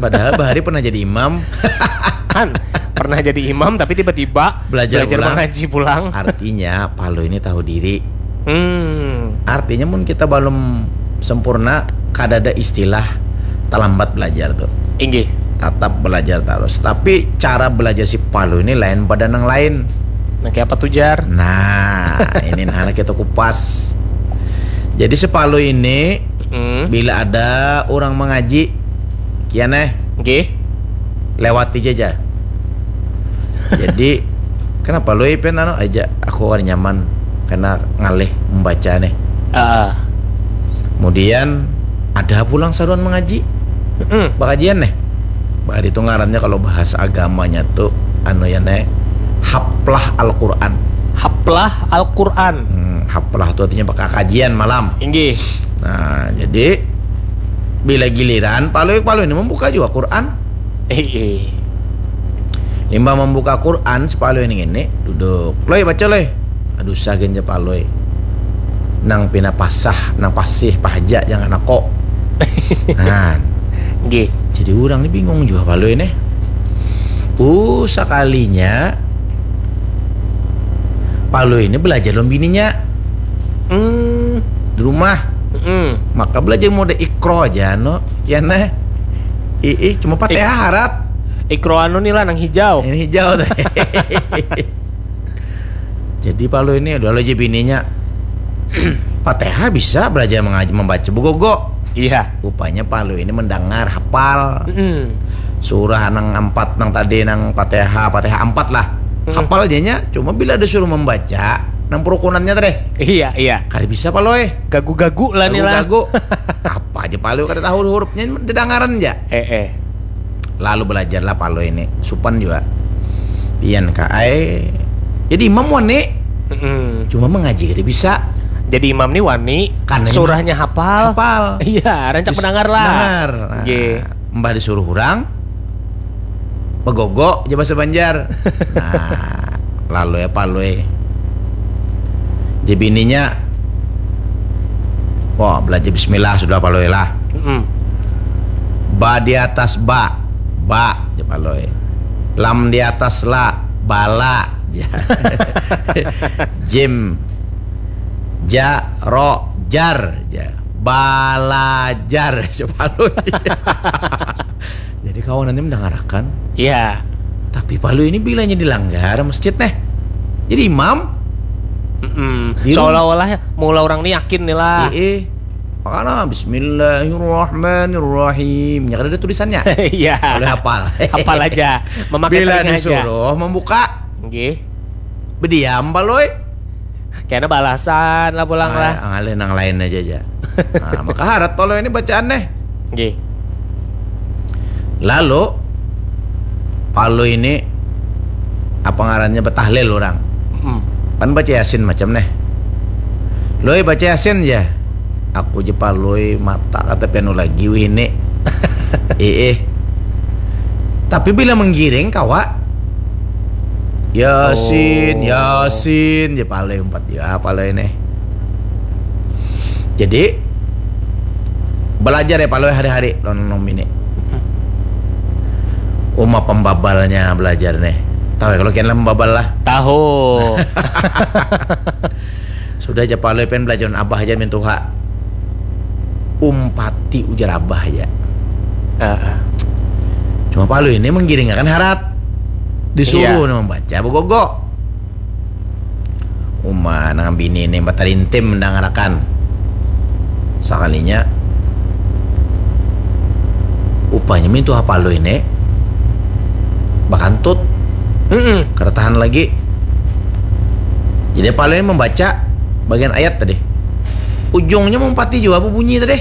padahal Bahari pernah jadi imam. Kan pernah jadi imam tapi tiba-tiba belajar mengaji pulang. Artinya Palo ini tahu diri. Artinya mun kita belum sempurna, kadada istilah terlambat belajar tuh. Inggih. Tetap belajar terus. Tapi cara belajar si Palo ini lain pada yang lain. Nah, kayak apa tuh Jar? Nah, ini anak kita kupas. Jadi si Palo ini bila ada orang mengaji, kianeh, lewati aja. Jadi kenapa lu ipen aja aku kan nyaman karena ngalih membaca nih. Kemudian ada pulang saluran mengaji. Bakajian nih. Bahari itu ngarannya kalau bahasa agamanya tuh ya nih haplah Al-Qur'an. Haplah Al-Qur'an. Haplah itu artinya bakal kajian malam. Inggih. Nah, jadi bila giliran Palo ini membuka juga Quran. Limba membuka Quran, sepalo ini duduk. Loy baca loy. Aduh sagen je Paloy. Nang pina pasah, nang pasih pahja jangan nakok. Nah, nggih. Jadi orang ni bingung juga Paloy ini. Sekalinya Paloy ini belajar lom bininya. Di rumah. Maka belajar mode ikro aja no. Kiana cuma Fatihah harat. Ikro anu nih lah nang hijau. Ini hijau tuh. Jadi Palo ini udah aja bininya. Fatihah bisa belajar mengaji membaca bugogo. Iya. Rupanya Palo ini mendengar hafal. Surah nang 4 nang tadi nang Fatihah 4 lah. Hafal jadinya cuma bila disuruh membaca nang perukunannya tadi. Iya. Kali bisa Palo gagu-gagu lah nih lah. Gagu. Apa aja Palo kada tahu hurufnya dengaran aja. Lalu belajarlah Palo ini supan juga pian kae jadi imam wani cuma mengaji kada bisa jadi imam nih wani kan surahnya hafal iya rancak mendengar lah nah, mbah disuruh orang begogo aja bahasa Banjar. Nah lalu ya Palo jadi bininya wah belajar bismillah sudah Palo lah. Ba di atas ba Paloy. Lam di atas la bala. Jim ja ro jar balajar Paloy. Jadi kawanannya mendengarkan. Iya. Tapi Paloy ini bilanya dilanggar masjid nih. Jadi imam. Seolah-olah mula orang ini yakin nih lah. Makanya Bismillahirrahmanirrahim. Ya kan ada tulisannya. Iya. Boleh hafal. Hafal aja. Memakai bila telinga disuruh membuka. Nggih. Berdiam Paloy. Kayaknya balasan lah pulang lah. Ngalih nang lain aja. Nah, maka harap Paloy ini bacaan deh. Nggih. Lalu Paloy ini apa ngarannya betahlil orang. Kan baca Yasin macam nih. Loy baca Yasin aja. Aku je Paloy mata kata piano lagi ini. Tapi bila menggiring kawa Yasin je Paloy 4 ya Paloy ini. Jadi belajar ya Paloy hari-hari nonton ini. Pembabalnya belajar nih. Tahu ya kalau kian lah pembabal lah. Tahu. Sudah aja Paloy pengen belajar abah aja mintuha. Umpati ujar abah ya. Cuma Paloy ini menggiring akan harat. Disuruh membaca begogo. Nang bini ini batarin tim mendengarkan. Sekalinya upahnya mintu Paloy ini bakantut. Keretahan lagi. Jadi Paloy ini membaca bagian ayat tadi. Ujungnya mumpati juga apa bunyi tadi?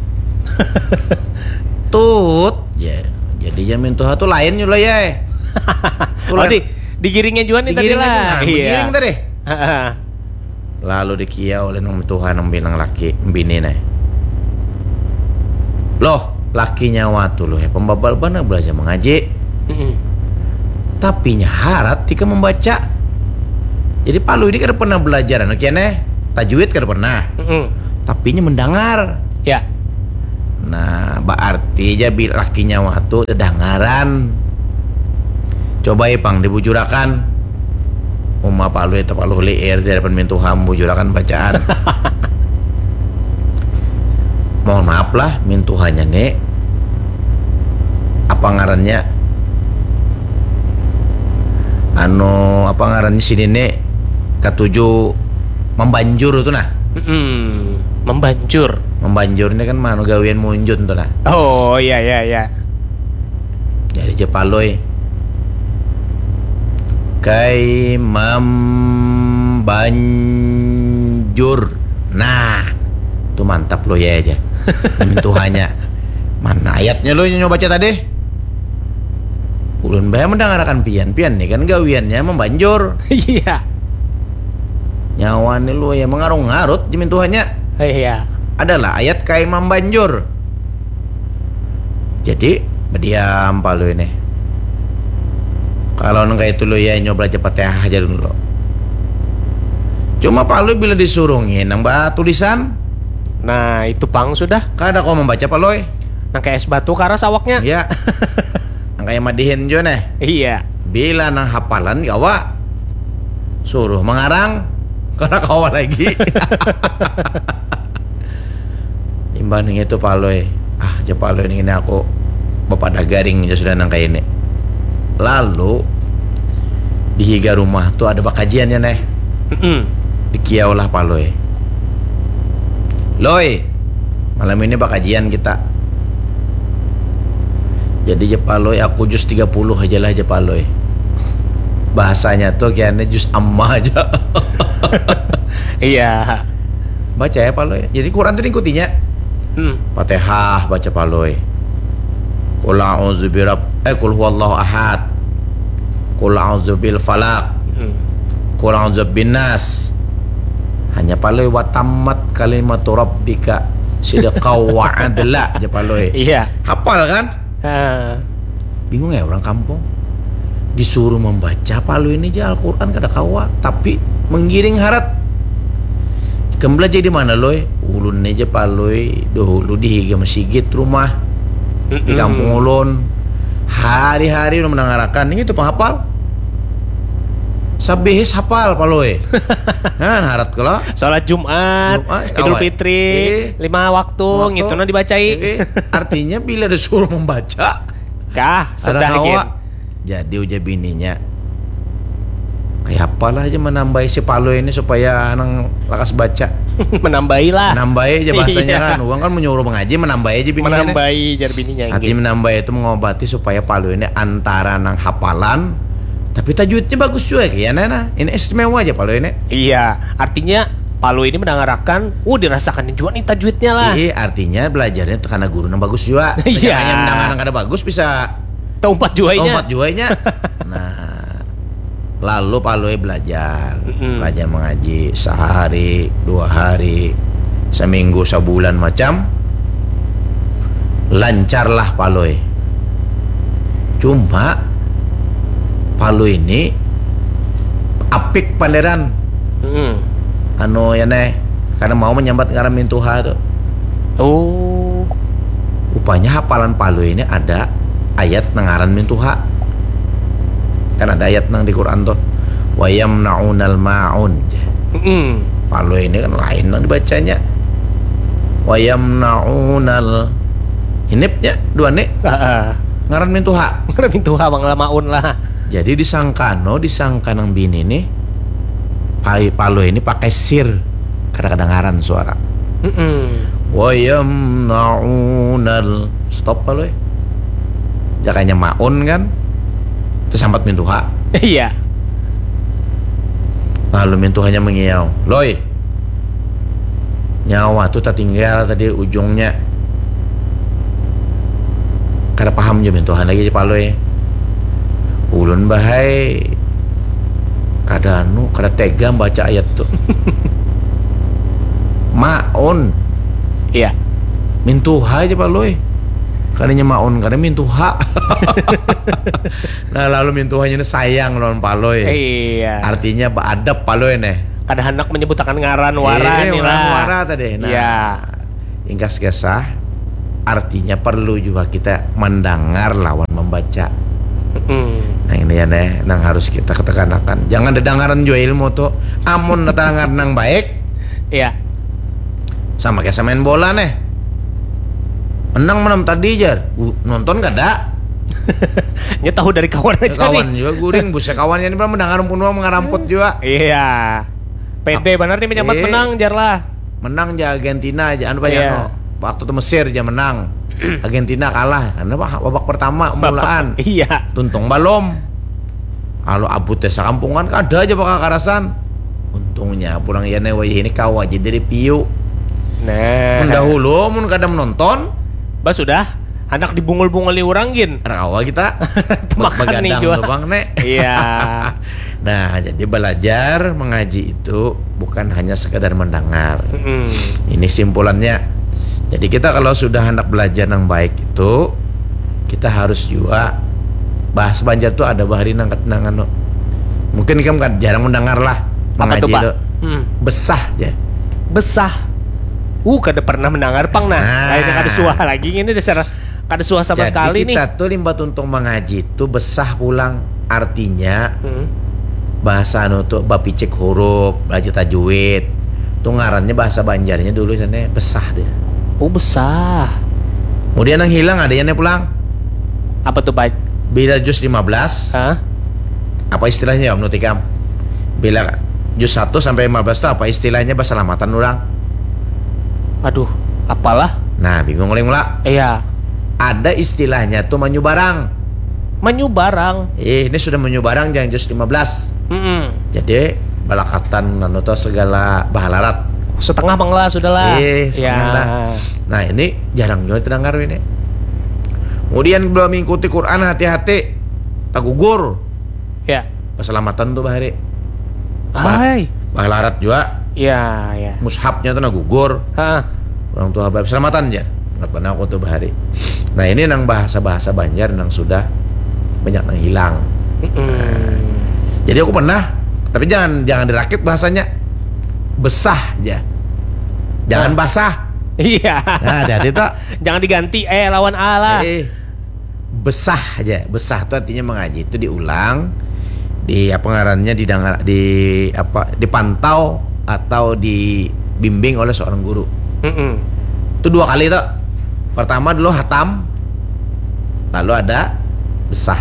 Tut ya. Jadi jamin tuh tuh lain juga ya. Digiringnya juga nih tadi lah. Digiring tadi. Lalu dikia oleh nom Tuhan yang bilang laki bini nih. Loh, lakinya waktu loh ya pembabal benar belajar mengaji. Tapi nyaharat tika membaca. Jadi Paloy ini kan pernah belajar anak nih tajwid kan pernah. Tapinya mendengar. Ya. Nah, berarti aja lakinya waktu dedangaran. Coba pang dibujurakan. Umma palu itu palu liir dari penmintuham bujurakan bacaan. Mohon maaf lah mintuhannya nih. Apa ngarannya? Apa ngarannya sini nih? Ketujuh membanjur itu nah. Membanjur. Membanjur ini kan manu gawian munjun tuh nah. Oh iya. Jadi Jepaloi kai membanjur. Nah, itu mantap lo ya aja. Tuhannya. Mana ayatnya lo yang nyoba baca tadi? Ulun bae mendengarkan pian nih kan gawiannya membanjur. Iya. Nyawa nih lo ya mengarung-ngarut jamin Tuhannya. Iya. Adalah ayat kai membanjur. Jadi berdiam palu ini. Kalau nggak itu lo ya nyoba cepat aja dulu. Cuma palu bila disurungin nang tulisan. Nah itu pang sudah. Kada kau membaca paloy. Nang kayak es batu karas awaknya. Iya. Nang kayak madihin jo nih. Iya. Bila nang hafalan kawa suruh mengarang karena kawa lagi. Imbanding itu paloy. Aja paloy ini aku bapak dagaring aja sudah nang kayak ini. Lalu di higa rumah tuh ada bakajiannya nih. Di kiau lah paloy. Loy, malam ini bakajian kita. Jadi Jepaloy aku jus 30 aja lah Jepaloy. Bahasanya tuh kayaknya jus amma aja. Iya. Baca ya Paloy. Jadi Quran tuh ikutinya. Fatihah baca Paloy. Qul a'udzu qul huwallahu ahad. Qul a'udzu bil falaq. Qul a'udzu bin nas. Hanya Paloy wa tammat kalimatu rabbika sidqaw wa adla aja Paloy. Iya. Hafal kan? Bingung ya orang kampung. Disuruh membaca Paloy ini aja Al-Qur'an kada kawa, tapi menggiring harat. Kembali jadi mana loy? Ulun aja Paloy dulu di higa masjid rumah. Di kampung ulun. Hari-hari udah mendengarkan itu penghafal. Sabihis hafal Paloy. Kan harat kalau salat Jumat, Idul Fitri, 5 waktu ngituna dibacai. Artinya bila disuruh membaca sudah gitu. Jadi uja bininya kayak apalah aja menambahi si Paloy ini supaya nang lakas baca. Menambahi aja bahasanya kan. Uang kan menyuruh mengaji menambahi aja bininya. Menambahi jar bininya. Artinya menambahi itu mengobati supaya Paloy ini antara nang hafalan tapi tajwidnya bagus juga ya Nana. Ini istimewa aja Paloy ini. Iya, artinya Paloy ini mendengarkan, dirasakan juga nih tajwidnya lah. Iya, artinya belajarnya karena guru yang bagus juga. Iya. Yang mendengarkan kada bagus bisa Tompat juainya. Nah, lalu Paloy belajar mengaji sehari, 2 hari, seminggu, sebulan macam. Lancarlah Paloy. Cuma Paloy ini apik panderan. Ya nih, karena mau menyambat ngaran mintuha tuh. Oh. Rupanya hafalan Paloy ini ada ayat nangaran mintuha. Kan ada ayat nang di Quran tuh. Wa yamna'unal ma'un. Paloy ini kan lain nang dibacanya. Wa yamna'unal hinipnya 2 nih. Ngaran mintuha. Ngaran mintuha bang lamaun lah. Jadi disangka nang bini nih Paloy ini pakai sir kadang-kadang ngaran suara. Wa yamna'unal stop Paloy. Jakanya maun kan terus sambat mintuha. Iya. Lalu mintuhanya mengiau. Loy, nyawa tuh tak tinggal tadi ujungnya. Kada paham juga mintuhan lagi si Paloy. Ulun bahai kada tega baca ayat tuh. Maun. Iya. Mintuha aja Paloy. Kadanya maun, kadang mintuha. Nah lalu mintuhanya sayang lawan Paloy. Iya. Artinya beradab Paloy nih. Kada hendak menyebutkan ngaran wara nih lah. Wara tadi. Nah, iya. Ingkas gesah artinya perlu juga kita mendengar lawan membaca. Nah ini ya nih, nang harus kita ketekanakan. Jangan dedengaran jua ilmu tuh. Amun dedengar nang baik. Iya. Sama kayak main bola nih. Menang tadi jar. Nonton gak ada. Nya tahu dari kawan aja kawan nih. juga guring buset kawannya ini mendengar pun mengaramput juga. Iya. Pede benar nih menyambat menang jar lah. Menang aja Argentina aja anu banyak no. Waktu itu Mesir aja menang. Argentina kalah karena babak pertama mulaan. Iya. Tuntung balom. Kalau abut desa kampungan ada aja bakal karasan. Untungnya pulang ya ini kau aja dari piu. Nah. Mendahulu mun kadang menonton. Bas sudah. Anak dibungul-bunguli orang gin. Anak awal kita makan nih juga. Bang nek. Iya. Nah, jadi belajar mengaji itu bukan hanya sekedar mendengar. Ini simpulannya. Jadi kita kalau sudah hendak belajar yang baik itu, kita harus juga bahasa Banjar tuh ada bahari nangan. Mungkin kamu kan jarang mendengar lah mengaji itu. Besah ya. Besah. Kada pernah mendengar pang nah. Ini kada suah lagi ini dasar kada suah sama sekali nih. Jadi kita tuh limbat untuk mengaji itu besah pulang artinya bahasa anu tuh bapicek huruf, belajar tajwid. Tuh ngarannya bahasa Banjarnya dulu sana besah dia. Oh besah. Kemudian yang hilang ada yang pulang. Apa tuh Pak? Bila juz 15. Hah? Apa istilahnya ya menurut ikam? Bila juz 1 sampai 15 itu apa istilahnya bahasa lamatan orang? Aduh, apalah? Nah, bingung oleh mula. Iya. Ada istilahnya tuh manyu barang. Manyu barang. Ini sudah manyu barang jangan juz 15. Jadi balakatan anu tuh segala bahalarat. Setengah bangla sudahlah. Ya. Nah, ini jarang juga terdengar ini. Kemudian belum mengikuti Quran hati-hati. Tak gugur. Ya. Keselamatan tuh bahari. Hai. Bahalarat juga. Iya, ya. Mushafnya tuh gugur. Orang tua habis selamatan aja. Nggak pernah aku tuh bahari. Nah ini nang bahasa-bahasa Banjar nang sudah banyak nang hilang. Jadi aku pernah, tapi jangan dirakit bahasanya. Besah aja. Jangan basah. Iya. Nah hati-hati tuh. Jangan diganti lawan Allah. Besah aja. Besah tuh artinya mengaji itu diulang, di apa ngarannya dipantau atau dibimbing oleh seorang guru. Itu 2 kali tuh. Pertama dulu hatam, lalu ada besah.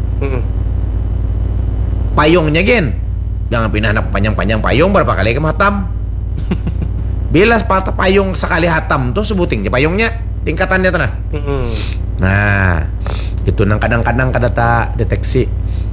Payungnya gen, jangan pindah anak panjang-panjang payung berapa kali kamu hatam. Bila payung sekali hatam tuh sebuting payungnya tingkatannya tuh nah. Nah itu nang kadang-kadang kada tak deteksi.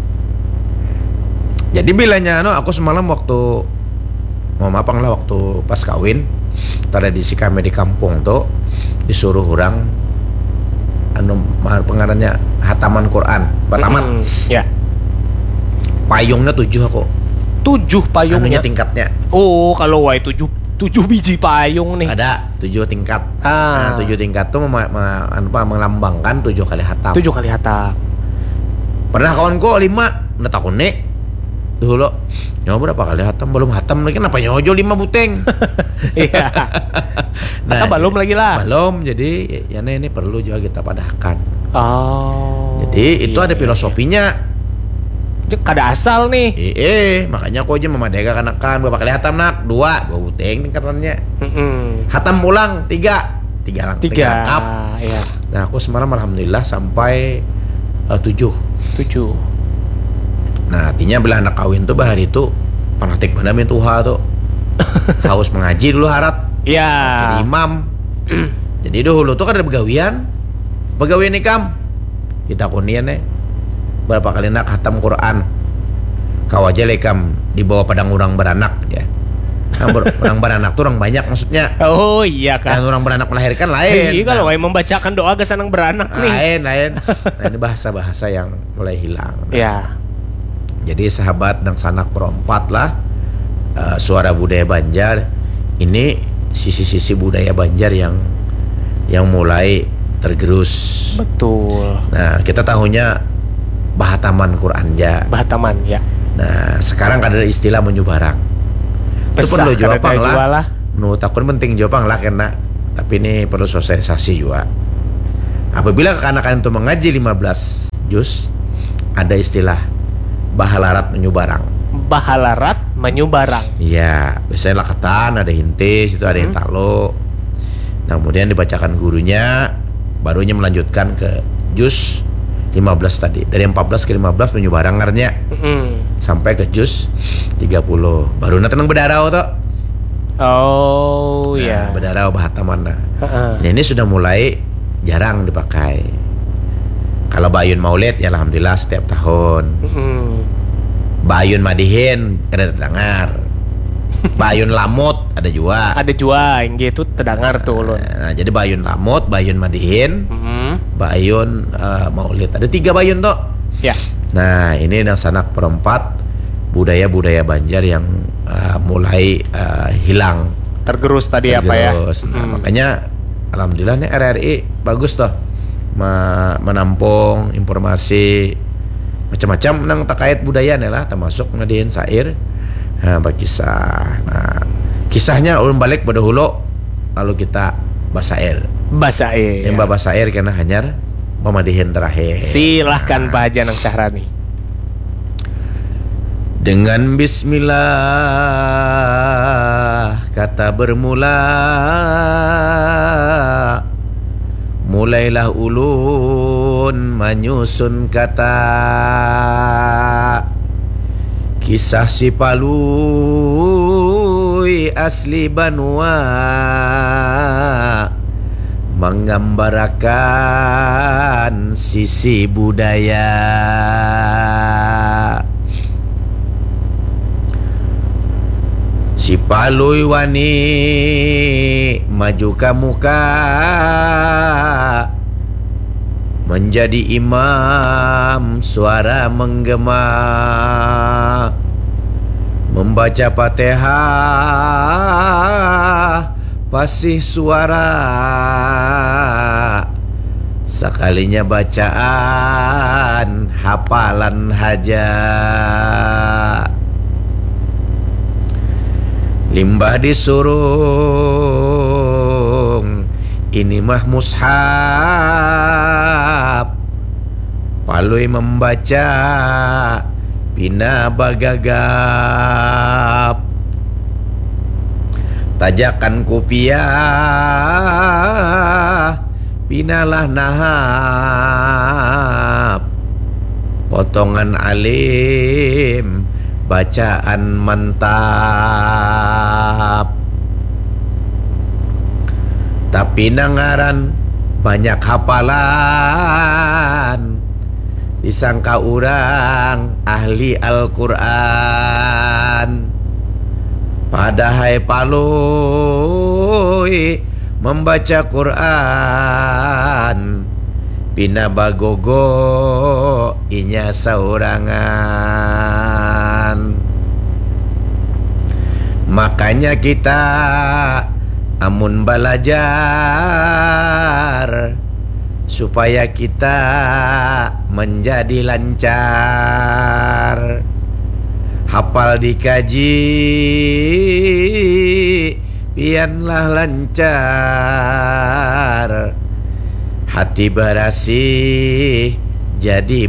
Jadi bilanya aku semalam waktu waktu pas kawin, tradisi kami di kampung tuh disuruh orang pengarannya hataman Quran pertama. Ya. Payungnya 7 aku. 7 payungnya. Anunya tingkatnya. Oh, kalau 7 biji payung nih. Ada 7 tingkat. Nah, 7 tingkat tuh melambangkan 7 kali hatam. 7 kali hatam. Pernah kawanku 5, udah takut nih. Dulu nyoba berapa kali hatam, belum hatam lagi kenapa nyojo 5 buteng. Iya. Nah, belum lagi lah. Belum, jadi ya ini perlu juga kita padahkan. Oh. Jadi itu ada filosofinya. Kada asal nih. Makanya aku aja memadega kanakan berapa kali hatam nak? 2 buteng tingkatannya. Hatam pulang 3 lengkap. Iya. Nah aku semalam alhamdulillah sampai 7. Nah artinya bila anak kawin tuh bahari itu fanatik benar min tuha tuh. Haus mengaji dulu harat. Iya. Jadi imam. Jadi dulu tuh kan ada begawian ikam. Kita kunian berapa kali nak hatam Quran. Kau aja lekam di bawah padang orang beranak ya. Orang beranak tuh orang banyak maksudnya. Oh iya kan. Yang orang beranak melahirkan lain. Iya kalau membacakan doa ke sanang beranak nih. Lain. Nah ini bahasa-bahasa yang mulai hilang. Iya. Jadi sahabat dan sanak perempat lah suara budaya Banjar ini sisi-sisi budaya Banjar yang mulai tergerus. Betul. Nah kita tahunya bahataman Quran ya. Bahataman ya. Nah sekarang ada istilah menyu barang. Itu perlu jawab lah. Menurut aku penting jawab lah karena tapi ini perlu sosialisasi juga. Apabila kekanakan itu mengaji 15 juz, ada istilah bahalarat menyubarang. Bahalarat menyubarang. Iya, biasanya lakatan, ada hintis, itu ada hintalo. Nah, kemudian dibacakan gurunya, barunya melanjutkan ke juz 15 tadi. Dari 14 ke 15 menyubarang artinya. Sampai ke juz 30. Baru tenang berdarah tuh. Oh iya. Berdarah bahata mana. Nah, ini sudah mulai jarang dipakai. Kalau bayun maulid ya alhamdulillah setiap tahun. Bayun madihin ada terdengar. Bayun lamut ada juga. Ada juga yang gitu terdengar tuh ulun. Nah, jadi bayun lamut, bayun madihin, bayun maulid. Ada 3 bayun tuh. Ya. Nah, ini yang sanak perempat budaya-budaya Banjar yang mulai hilang. Tergerus tadi apa ya? Nah, makanya alhamdulillah nih RRI bagus tuh menampung informasi macam-macam nang terkait budaya nih lah, termasuk ngadiin syair, berkisah. Nah, kisahnya ulun balik pada hulu, lalu kita basair. Basair. Yang basair karena hanyar pemadihin terakhir. Silahkan Pak Haji Nang Syahrani. Dengan bismillah kata bermula, mulailah ulun menyusun kata. Kisah si Palui asli Banua menggambarkan sisi budaya. Si Palui wani maju ke muka menjadi imam, suara menggema membaca Fatihah fasih suara, sekalinya bacaan hafalan haja. Limbah disurung, ini mah mushaf. Palui membaca, pina bagagap. Tajakan kupiah, pinalah nahap. Potongan alim, bacaan mantap. Tapi nangaran banyak hafalan, disangka orang ahli Al-Quran. Padahal Palui membaca Quran, pina bagogo inya saurangan. Makanya kita amun belajar supaya kita menjadi lancar. Hafal dikaji, pianlah lancar. Hati berasih jadi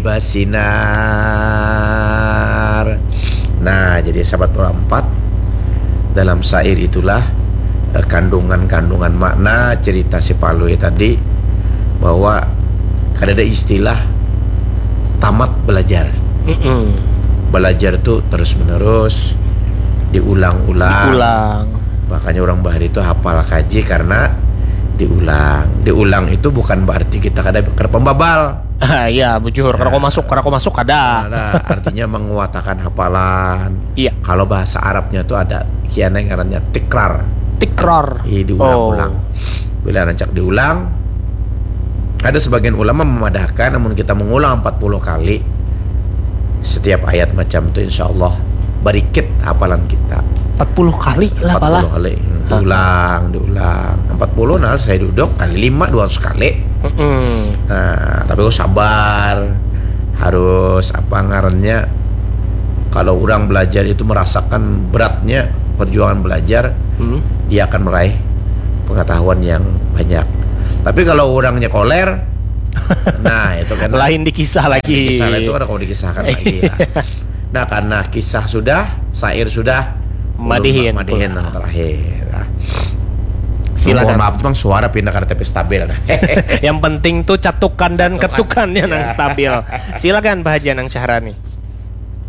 basinar. Nah, jadi sahabat Pro 4, dalam syair itulah kandungan-kandungan makna cerita si Palui tadi, bahwa ada istilah tamat belajar. Belajar tuh terus menerus, diulang-ulang. Makanya orang Bahari itu hafal kaji karena diulang itu bukan berarti kita kada pembabal. Iya, bujur. Kalau masuk ada. Artinya menguatakan hafalan. Iya. Kalau bahasa Arabnya tuh ada kiana yang namanya tikrar. Diulang-ulang. Bila rancak diulang, ada sebagian ulama memadahkan, namun kita mengulang 40 kali setiap ayat macam itu, insya Allah barikit hafalan kita. 40 kali lah 40 kali diulang 40. Nah saya duduk kali 5 200 kali. Nah tapi gue sabar, harus apa ngarannya, kalau orang belajar itu merasakan beratnya perjuangan belajar, dia akan meraih pengetahuan yang banyak. Tapi kalau orangnya koler, Nah itu kan lain dikisah lagi. Kisah itu kan kalau dikisahkan lagi lah. Nah karena kisah sudah, syair sudah, Madihin yang terakhir. Nah. Silakan. Mohon maaf bang, suara pindah ke TP stabil. Yang penting tuh catukan dan ketukannya yang stabil. Silakan Pak Haji Anang Syahrani.